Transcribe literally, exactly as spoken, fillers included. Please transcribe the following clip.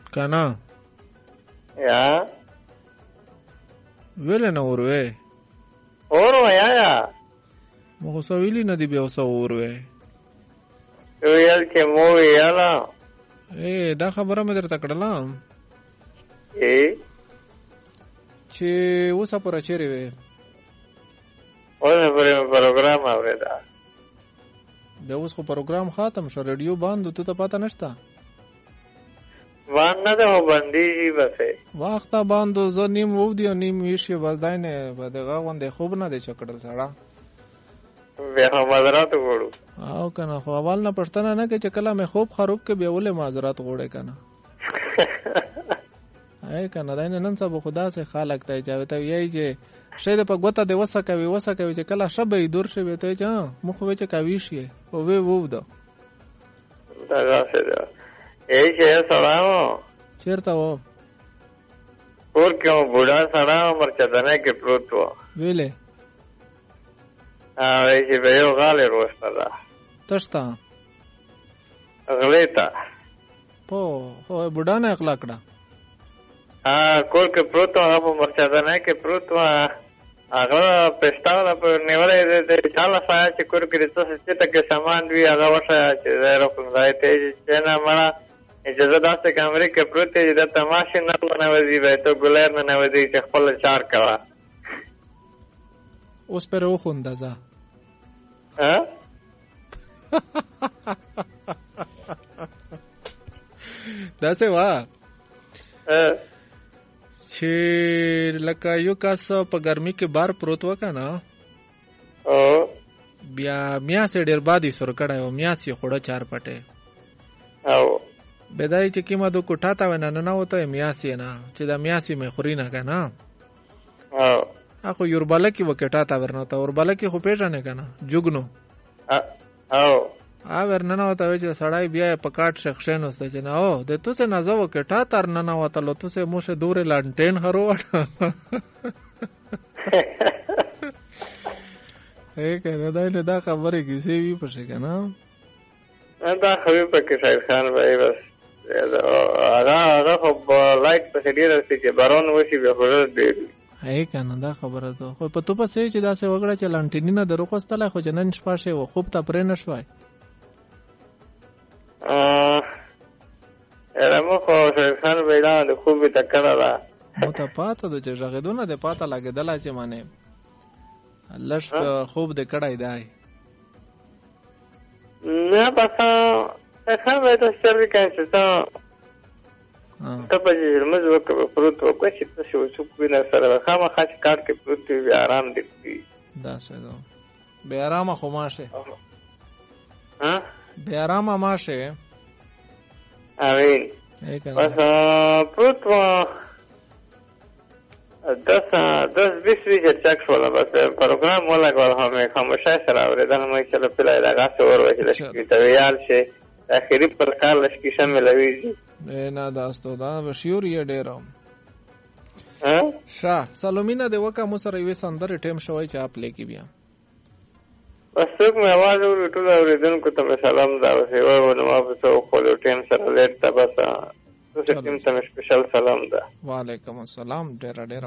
کنه یا ویل نه اوروي اور ویا یا مو خو سویلی نه دی بیا وسو اوروي ویل چې مو ویالا اے دا خبره مې درته کړله ای چې اوسه پر چیرې وې اوس پر پروګرام اورېدا بیا اوس خو پروګرام ختم شو ریډیو بند ته ته پاته نشته وان نه ده باندې بسې وخت باندې زه نیم وو دی نیم ویشي بس دای نه بدغه غونډه خوب نه دی چکړل سړا بیا معذرت وړو او کنه خو اول نه پښتنه نه کې چې کله مې خوب خروب کې بیا ولې معذرت غوړې کنه اې کنه دای نه نن سبا خدا سه خالق ته چاوي ته یی چې شه د پګوته د وسه کوي وسه کوي چې کله شبې دور شوي ته چې مخ وې چې کوي شي او وې وو ده دا راځه دا ای چې سلام چیرته و اور کوم بوډا سلام مرچدانه کې پروت و ویلې ا وې چې به یو غالي روسته ده تشتا غلیتا په هو بوډا نه اخلاق کړه ا کول کې پروت و هغه مرچدانه کې پروت و هغه پښتاله په نیولې ده چاله سایه چې کور کې څه څه ته سامان وی هغه وشه چې زه کوم ځای ته چې نه مړه اجازه داسته کمرې کې پروت دی د تماشې نه نوځي به ته ګلر نه نوځي چې خپل چار کوا اوس پر وخونده ځه ها دا څه وا ا چې لکه یو کس په ګرمي کې بار پروت وکنه او بیا میا سي ډیر بادي سر کړه او میا سي خوړه چار پټه او بدای چې کیما دو کوټا تا ونه نه وته میاسي نه چې دا میاسي مې خوري نه کنه او اخو یورباله کې وکټا تا ورنه تا اورباله کې خو پیژنه کنه جوګنو او ا ورنه وته چې سړای بیا پکاټ شخصین وسته چې نه او د تو سه نازو وکټا تر نه نه وته لو تو سه موشه دوره لانټین هرو اې کنه دا له دا خبره کې سی وی پښه کنه دا خبره پکې شاید خان بھائی بس هغه هغه خو لایک په ډیر څه چې بارون وشي به خبره دی هي کنه دا خبره ده خو په تو په څه چې دا څه وګړه چې لانټینی نه درو خوستله خو جنن شپاشه و خوب ته پرې نشوي ا ارمو خو شاید خان بھائی دا خوب ته کړه دا مو ته پاته د چې ژغدونه د پاته لګیدل چې معنی لښ خوب د کړای دی نه پسا خان بھائی ته سر وکړ ته ته په دې موږ وکړو پروت وکړو چې څه شو څو وینې سره خامہ خاص کار کې پروت وي آرام دي دا څه ده به آرام خو ماشه ها به آرام ماشه امين بس پروت و دس دس بیس ویچه چک شولا بس پروگرام مولا گوال همه خاموشه سر آوریدن همه چلو پلای لگا سور وچه لشکی تویال شه اخیری پر کار لشکی شمی لویزی نه داستو دا بشیور یه دیرم ها؟ شا سالومینا ده وکا مو سره یوه سندر ټیم شوی چې آپ لیکی بیا بس څوک مې आवाज اوري ټول اوریدونکو ته سلام دا وسه و نو ما په څو خپل ټیم سره لیټ تا بس څه ټیم ته سپیشل سلام ده وعلیکم السلام ډیر ډیر